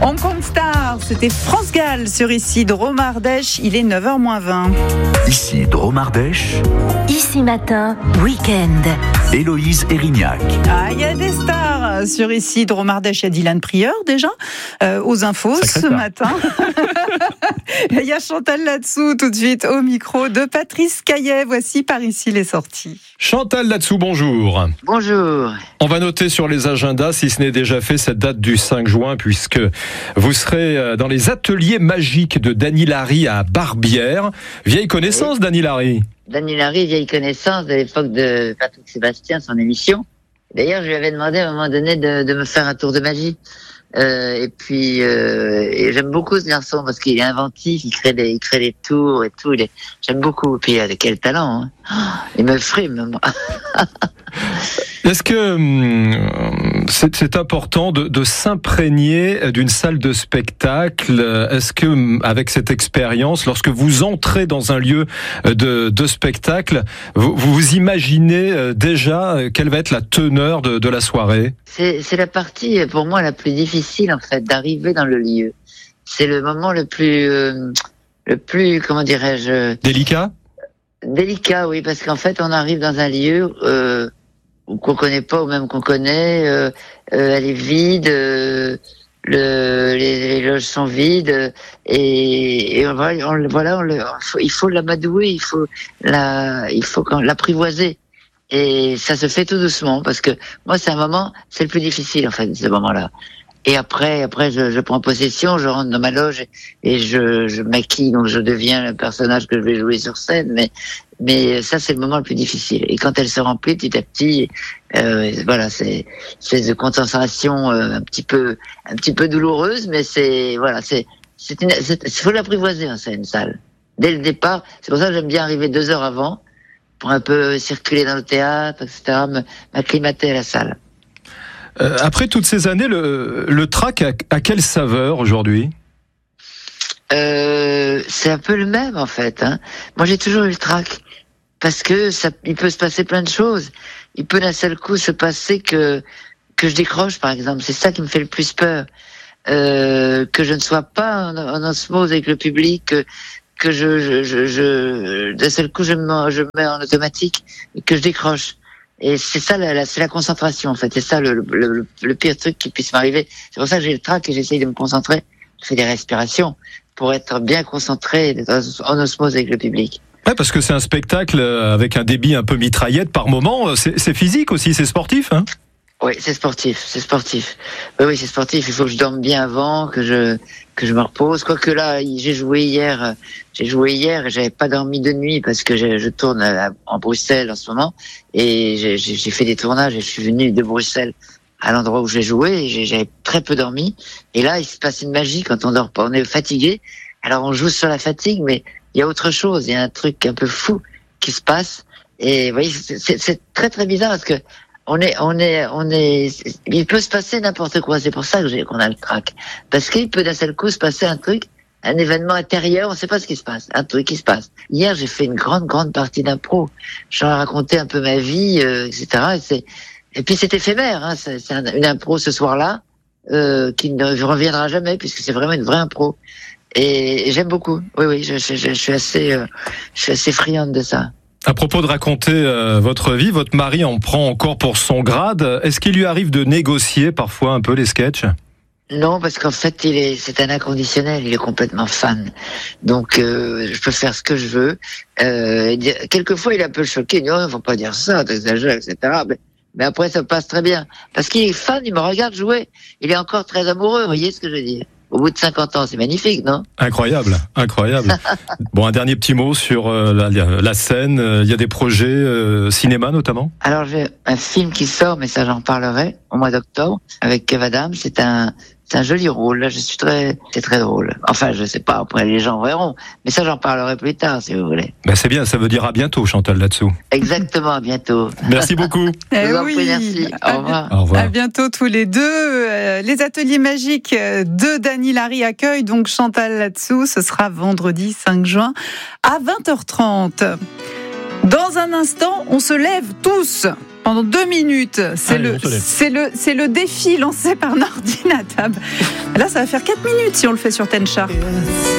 Hong Kong Star, c'était France Gall sur Ici Dromardèche, il est 9h-20. Ici Dromardèche, Ici Matin, week-end. Héloïse Erignac. Ah, il y a des stars sur Ici Dromardèche, il y a Dylan Prieur déjà, aux infos ce matin. Il y a Chantal Latsou tout de suite au micro de Patrice Caillet. Voici Par ici les sorties. Chantal Latsou, bonjour. Bonjour. On va noter sur les agendas, si ce n'est déjà fait, cette date du 5 juin, puisque vous serez dans les ateliers magiques de Dany Larry à Barbière. Vieille connaissance, oui. Dany Larry. Dany Larry, vieille connaissance de l'époque de Patrick Sébastien, son émission. D'ailleurs, je lui avais demandé à un moment donné de me faire un tour de magie. Et j'aime beaucoup ce garçon parce qu'il est inventif, il crée des tours et tout. J'aime beaucoup. Et puis il a quel talent, hein. Il me frime. Est-ce que c'est important de s'imprégner d'une salle de spectacle? Est-ce que, avec cette expérience, lorsque vous entrez dans un lieu de spectacle, vous imaginez déjà quelle va être la teneur de la soirée? C'est la partie, pour moi, la plus difficile, en fait, d'arriver dans le lieu. C'est le moment le plus, comment dirais-je... Délicat? Délicat, oui, parce qu'en fait, on arrive dans un lieu qu'on connaît pas ou même qu'on connaît. Elle est vide, les loges sont vides, et il faut l'amadouer, il faut l'apprivoiser. Et ça se fait tout doucement, parce que moi, c'est le plus difficile, en fait, ce moment-là. Et après, je prends possession, je rentre dans ma loge et je maquille, donc je deviens le personnage que je vais jouer sur scène. Mais ça, c'est le moment le plus difficile. Et quand elle se remplit petit à petit, voilà, c'est une espèce de concentration un petit peu douloureuse, mais faut l'apprivoiser, hein, c'est une salle. Dès le départ, c'est pour ça que j'aime bien arriver 2 heures avant pour un peu circuler dans le théâtre, etc., m'acclimater à la salle. Après toutes ces années, le track a quelle saveur aujourd'hui? C'est un peu le même, en fait, hein. Moi, j'ai toujours eu le track parce que il peut se passer plein de choses. Il peut d'un seul coup se passer que je décroche, par exemple. C'est ça qui me fait le plus peur. Que je ne sois pas en osmose avec le public, que d'un seul coup je me mets en automatique et que je décroche. Et c'est ça, c'est la concentration, en fait. C'est ça le pire truc qui puisse m'arriver. C'est pour ça que j'ai le trac et j'essaye de me concentrer. Je fais des respirations pour être bien concentré, en osmose avec le public. Ouais, parce que c'est un spectacle avec un débit un peu mitraillette par moment. C'est physique aussi, c'est sportif, hein? Oui, c'est sportif. Oui, c'est sportif. Il faut que je dorme bien avant, que je me repose. Quoique là, j'ai joué hier et j'avais pas dormi de nuit parce que je tourne en Bruxelles en ce moment et j'ai fait des tournages et je suis venu de Bruxelles à l'endroit où j'ai joué et j'avais très peu dormi. Et là, il se passe une magie quand on dort pas. On est fatigué. Alors on joue sur la fatigue, mais il y a autre chose. Il y a un truc un peu fou qui se passe. Et vous voyez, c'est très très bizarre parce que il peut se passer n'importe quoi. C'est pour ça qu'on a le trac. Parce qu'il peut d'un seul coup se passer un événement intérieur, on sait pas ce qui se passe, un truc qui se passe. Hier, j'ai fait une grande partie d'impro. J'en ai raconté un peu ma vie, etc. Et puis c'est éphémère, hein. C'est une impro ce soir-là, qui ne reviendra jamais puisque c'est vraiment une vraie impro. Et j'aime beaucoup. Oui, je suis assez friande de ça. À propos de raconter votre vie, votre mari en prend encore pour son grade. Est-ce qu'il lui arrive de négocier parfois un peu les sketchs? Non, parce qu'en fait, c'est un inconditionnel. Il est complètement fan. Donc, je peux faire ce que je veux. Quelquefois, il est un peu choqué. Il dit, oh, faut pas dire ça, t'exagères, etc. Mais après, ça passe très bien. Parce qu'il est fan, il me regarde jouer. Il est encore très amoureux. Vous voyez ce que je veux dire? Au bout de 50 ans, c'est magnifique, non? Incroyable. Bon, un dernier petit mot sur la scène. Il y a des projets cinéma notamment? Alors, j'ai un film qui sort, mais ça, j'en parlerai au mois d'octobre avec Kev Adams. C'est un joli rôle. Là, c'est très drôle. Enfin, je sais pas. Après, les gens verront. Mais ça, j'en parlerai plus tard, si vous voulez. Ben, c'est bien. Ça veut dire à bientôt, Chantal Latsou. Exactement. À bientôt. Merci beaucoup. Merci. Au revoir. À bientôt tous les deux. Les ateliers magiques de Dany Larry accueillent donc Chantal Latsou. Ce sera vendredi 5 juin à 20h30. Dans un instant, on se lève tous. pendant 2 minutes. C'est le défi lancé par Nordine à table. Là, ça va faire 4 minutes si on le fait sur Ten Sharp.